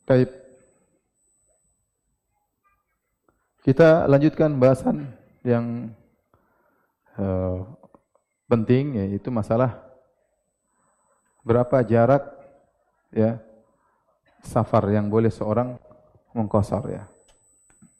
Baik. Kita lanjutkan bahasan yang penting, yaitu masalah berapa jarak ya safar yang boleh seorang mengqashar ya.